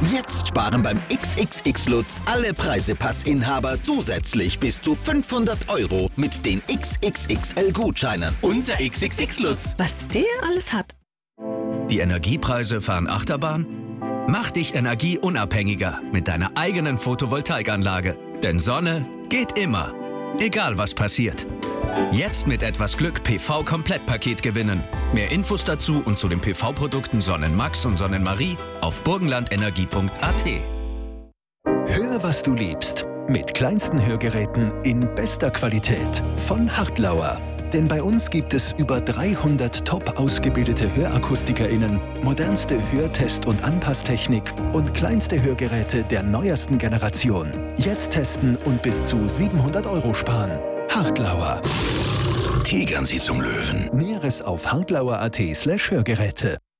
Jetzt sparen beim XXX-Lutz alle Preisepassinhaber zusätzlich bis zu 500 € mit den XXXL-Gutscheinen. Unser XXX-Lutz. Was der alles hat. Die Energiepreise fahren Achterbahn? Mach dich energieunabhängiger mit deiner eigenen Photovoltaikanlage. Denn Sonne geht immer, egal was passiert. Jetzt mit etwas Glück PV-Komplettpaket gewinnen. Mehr Infos dazu und zu den PV-Produkten Sonnenmax und Sonnenmarie auf burgenlandenergie.at. Hör, was du liebst. Mit kleinsten Hörgeräten in bester Qualität von Hartlauer. Denn bei uns gibt es über 300 top ausgebildete HörakustikerInnen, modernste Hörtest- und Anpasstechnik und kleinste Hörgeräte der neuesten Generation. Jetzt testen und bis zu 700 € sparen. Hartlauer. Tigern Sie zum Löwen. Näheres auf hartlauer.at/Hörgeräte.